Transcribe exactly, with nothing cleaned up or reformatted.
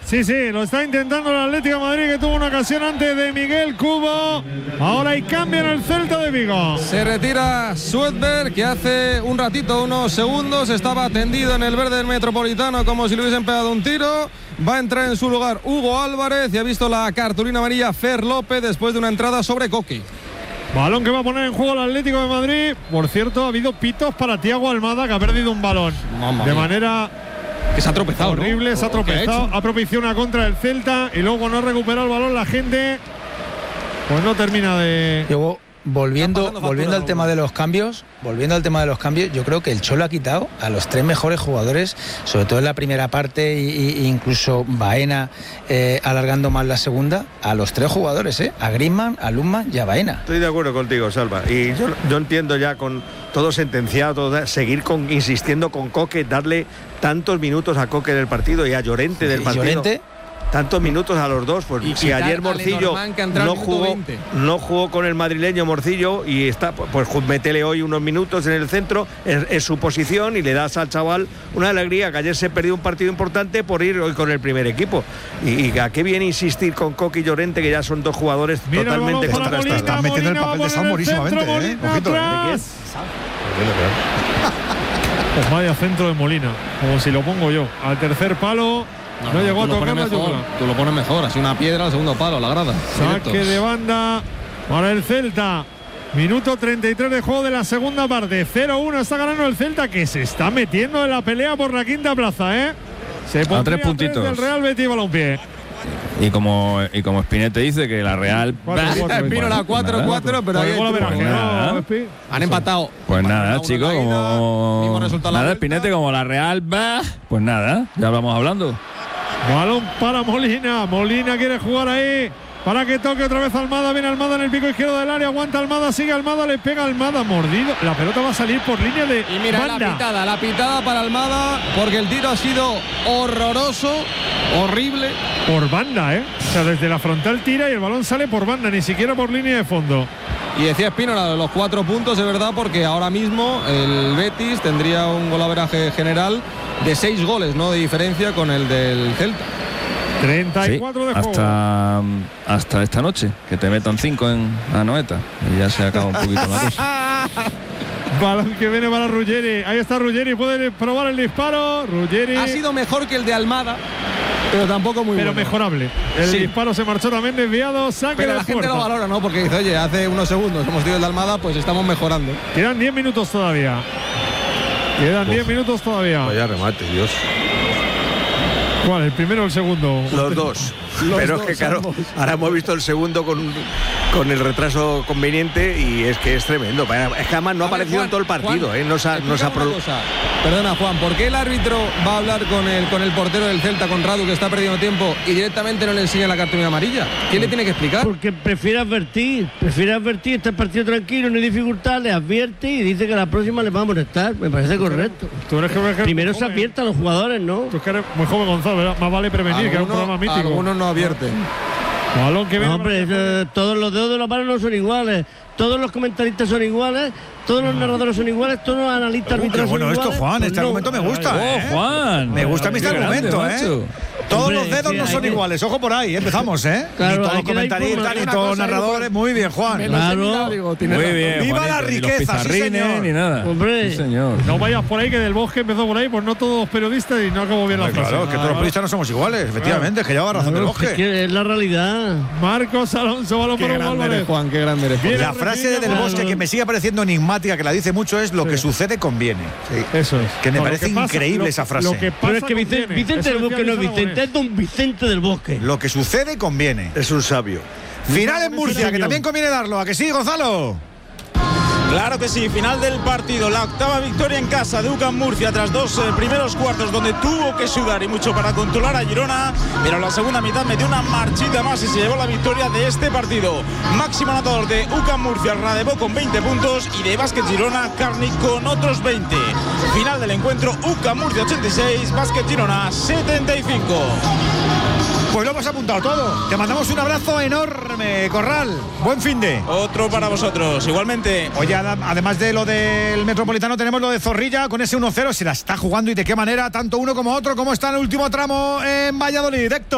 Sí, sí, lo está intentando el Atlético de Madrid, que tuvo una ocasión antes de Miguel Cubo. Ahora hay cambio en el Celta de Vigo. Se retira Sweetberg, que hace un ratito, unos segundos, estaba tendido en el verde del Metropolitano como si le hubiesen pegado un tiro. Va a entrar en su lugar Hugo Álvarez y ha visto la cartulina amarilla Fer López después de una entrada sobre Coqui. Balón que va a poner en juego el Atlético de Madrid. Por cierto, ha habido pitos para Thiago Almada, que ha perdido un balón. Mamma de mía. manera que se ha tropezado, horrible, ¿no? se ha tropezado, ha, ha propiciado una contra del Celta y luego no ha recuperado el balón la gente. Pues no termina de. Luego, volviendo, volviendo al tema de los cambios, volviendo al tema de los cambios, yo creo que el Cholo ha quitado a los tres mejores jugadores, sobre todo en la primera parte, e incluso Baena eh, alargando más la segunda, a los tres jugadores, ¿eh? A Griezmann, a Lundmann y a Baena. Estoy de acuerdo contigo, Salva. Y yo, yo entiendo ya con todo sentenciado, todo, seguir con, insistiendo con Coque, darle tantos minutos a Coque del partido y a Llorente del partido. ¿Llorente? Tantos minutos a los dos, pues y si ayer Morcillo no jugó, no jugó con el madrileño Morcillo y está, pues métele hoy unos minutos en el centro, es, es su posición y le das al chaval una alegría, que ayer se perdió un partido importante por ir hoy con el primer equipo. Y, y a qué viene insistir con Coque y Llorente, que ya son dos jugadores Mira, totalmente contrastados. Están metiendo el papel de Sao morísimamente, ¿eh? Ojito, ¿eh? Pues vaya centro de Molina, como si lo pongo yo, al tercer palo. No, no llegó a tocar la yugular. Tú lo pones mejor, así una piedra al segundo palo, la grada. Saque directo de banda para el Celta. Minuto treinta y tres de juego de la segunda parte. cero uno está ganando el Celta, que se está metiendo en la pelea por la quinta plaza, ¿eh? Se a tres puntitos. Del Real Betis Balompié. Y como, y como Spinete dice que la Real Vino la cuatro cuatro, pero ahí han empatado. Pues nada, chicos, como nada, Spinete, como la Real va, pues nada, ya vamos hablando. Balón para Molina. Molina quiere jugar ahí para que toque otra vez Almada. Viene Almada en el pico izquierdo del área. Aguanta Almada, sigue Almada, le pega Almada, mordido. La pelota va a salir por línea de Y mira banda. la pitada, la pitada para Almada, porque el tiro ha sido horroroso, horrible. Por banda, ¿eh? O sea, desde la frontal tira y el balón sale por banda, ni siquiera por línea de fondo. Y decía Espínola, los cuatro puntos, de verdad, porque ahora mismo el Betis tendría un golaveraje general de seis goles, ¿no?, de diferencia con el del Celta. treinta y cuatro sí, de juego. Hasta, hasta esta noche, que te metan cinco en la noeta. Y ya se acaba un poquito la cosa. Balón que viene para Ruggeri. Ahí está Ruggeri, puede probar el disparo. Ruggeri. Ha sido mejor que el de Almada, pero tampoco muy pero bueno. mejorable. El sí. disparo se marchó también desviado. Saque pero de la gente puerta. lo valora, ¿no? Porque dice, oye, hace unos segundos hemos tenido el de Almada, pues estamos mejorando. Quedan diez minutos todavía. Quedan diez minutos todavía. Vaya remate, Dios. ¿Cuál? ¿El primero o el segundo? Los dos. Los pero dos, es que claro, ambos. Ahora hemos visto el segundo con, con el retraso conveniente y es que es tremendo. Es que además no ha aparecido Juan, en todo el partido. Juan, ¿eh? No se ha, no se ha produ- Perdona, Juan, ¿por qué el árbitro va a hablar con el, con el portero del Celta, con Radu, que está perdiendo tiempo, y directamente no le enseña la cartulina amarilla? ¿Quién le tiene que explicar? Porque prefiere advertir, prefiere advertir, está el partido tranquilo, no hay dificultad, le advierte y dice que la próxima le va a molestar. Me parece correcto. ¿Tú eres que eres Primero se advierte a los jugadores, ¿no? Tú que eres muy joven, Gonzalo, ¿verdad? Más vale prevenir, alguno, que es un programa mítico. Algunos no advierten. Balón que viene. No, hombre, eh, todos los dedos de la mano no son iguales. Todos los comentaristas son iguales, todos los narradores son iguales, todos los analistas uh, arbitrales son bueno iguales. esto, Juan, pues este no. argumento me gusta. Oh, ¿eh? Juan. Me gusta a mí este argumento, grande, ¿eh? Macho. Todos Hombre, los dedos sí, no son que... iguales, ojo por ahí, empezamos, ¿eh? Claro, ni todos los que comentaristas, ni todos los narradores, muy bien, Juan. Claro. Muy bien, ¡viva Juanito, la riqueza, ni los sí, señor! Ni nada. Hombre. Sí, señor. No vayas por ahí, que del Bosque empezó por ahí, pues no todos los periodistas y no acabó bien la frase. Claro, que todos los periodistas no somos iguales, efectivamente, que lleva razón del Bosque. Es que es la realidad. Marcos Alonso, balón para Hugo Álvarez. Juan, qué grande eres. La frase de del Bosque que me sigue pareciendo enigmática, que la dice mucho, es lo sí. que sucede conviene. Sí. Eso es. Que me no, parece que pasa, increíble lo, esa frase. Lo que pasa Pero es que Vicente, conviene. Vicente del Bosque no es Vicente, es don Vicente del Bosque. Lo que sucede conviene. Es un sabio. Final en Murcia, que también conviene darlo. ¿A que sí, Gonzalo? Claro que sí, final del partido, la octava victoria en casa de U C A M Murcia tras dos eh, primeros cuartos donde tuvo que sudar y mucho para controlar a Girona, pero en la segunda mitad metió una marchita más y se llevó la victoria de este partido. Máximo anotador de U C A M Murcia, Radebó con veinte puntos y de Básquet Girona, Carni con otros veinte. Final del encuentro, U C A M Murcia ochenta y seis, Básquet Girona setenta y cinco. Pues lo hemos apuntado todo. Te mandamos un abrazo enorme, Corral. Buen fin de. Otro para vosotros, igualmente. Oye, además de lo del Metropolitano, tenemos lo de Zorrilla con ese uno cero. Se la está jugando y de qué manera, tanto uno como otro. ¿Cómo está en el último tramo en Valladolid, Héctor?